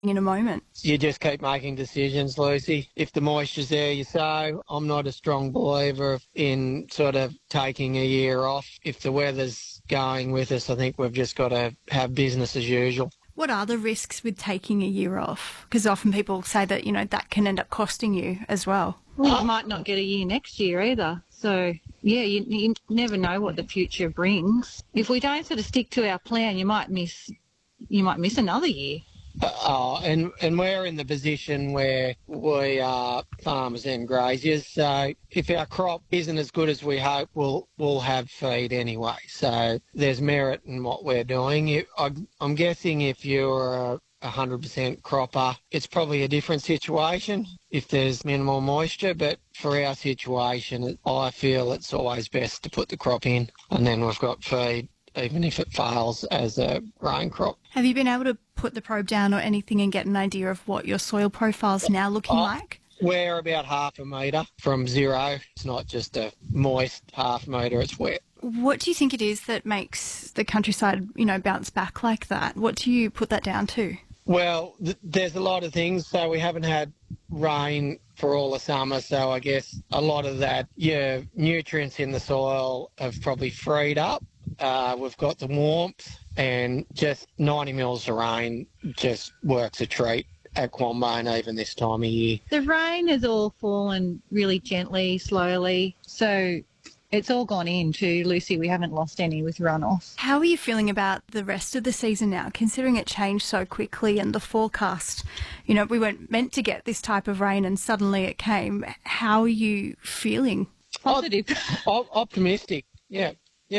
in a moment? You just keep making decisions, Lucy. If the moisture's there, you sow. I'm not a strong believer in sort of taking a year off. If the weather's going with us, I think we've just got to have business as usual. What are the risks with taking a year off? Because often people say that, that can end up costing you as well. Well, you might not get a year next year either. So, yeah, you never know what the future brings. If we don't sort of stick to our plan, you might miss another year. And we're in the position where we are farmers and graziers, so if our crop isn't as good as we hope, we'll have feed anyway. So there's merit in what we're doing. I'm guessing if you're a 100% cropper, it's probably a different situation if there's minimal moisture, but for our situation, I feel it's always best to put the crop in, and then we've got feed, even if it fails as a grain crop. Have you been able to put the probe down or anything and get an idea of what your soil profile's now looking like? We're about 0.5 metre from zero. It's not just a moist 0.5 metre, it's wet. What do you think it is that makes the countryside, bounce back like that? What do you put that down to? Well, there's a lot of things. So we haven't had rain for all the summer, so I guess a lot of that, nutrients in the soil have probably freed up. We've got the warmth, and just 90 mils of rain just works a treat at Quambone even this time of year. The rain has all fallen really gently, slowly, so it's all gone in too, Lucy. We haven't lost any with runoff. How are you feeling about the rest of the season now, considering it changed so quickly and the forecast? We weren't meant to get this type of rain and suddenly it came. How are you feeling? Positive. Optimistic, yeah.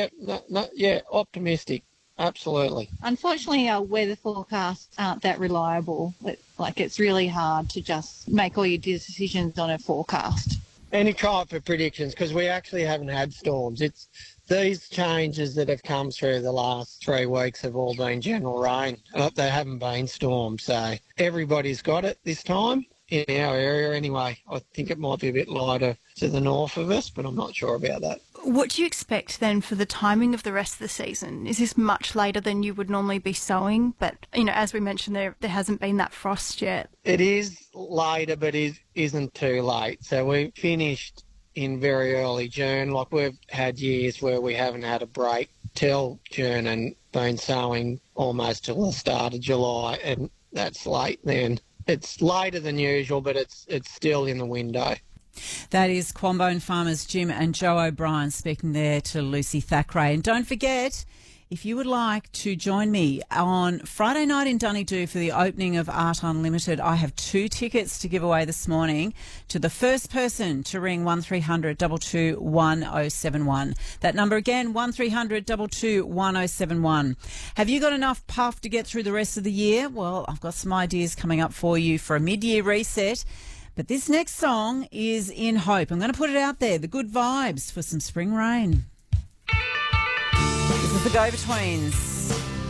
Optimistic. Absolutely. Unfortunately, our weather forecasts aren't that reliable. It's really hard to just make all your decisions on a forecast. Any type of predictions, because we actually haven't had storms. It's these changes that have come through the last 3 weeks have all been general rain. They haven't been storms, so everybody's got it this time. In our area anyway. I think it might be a bit lighter to the north of us, but I'm not sure about that. What do you expect then for the timing of the rest of the season? Is this much later than you would normally be sowing? But, as we mentioned, there hasn't been that frost yet. It is later, but it isn't too late. So we finished in very early June. We've had years where we haven't had a break till June and been sowing almost till the start of July, and that's late then. It's later than usual, but it's still in the window. That is Quambone farmers Jim and Joe O'Brien speaking there to Lucy Thackeray. And don't forget, if you would like to join me on Friday night in Dunedoo for the opening of Art Unlimited, I have 2 tickets to give away this morning to the first person to ring 1300 22 1071. That number again, 1300 22 1071. Have you got enough puff to get through the rest of the year? Well, I've got some ideas coming up for you for a mid-year reset. But this next song is in hope. I'm going to put it out there, the good vibes for some spring rain. This is the Go-Betweens.